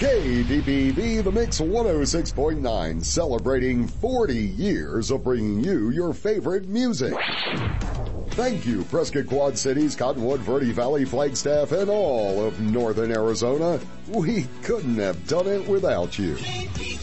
KDPV, The Mix 106.9, celebrating 40 years of bringing you your favorite music. Thank you, Prescott Quad Cities, Cottonwood, Verde Valley, Flagstaff, and all of Northern Arizona. We couldn't have done it without you.